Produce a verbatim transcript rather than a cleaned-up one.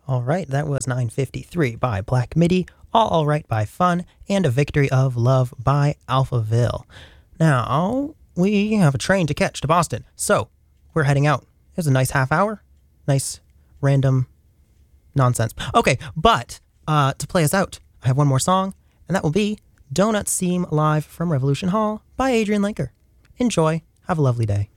All right, that was nine fifty-three by Black Midi, All All Right by Fun, and A Victory of Love by Alphaville. Now, we have a train to catch to Boston, so we're heading out. It was a nice half hour. Nice, random nonsense. Okay, but uh, to play us out, I have one more song, and that will be Donuts Seem Live from Revolution Hall by Adrian Lenker. Enjoy. Have a lovely day.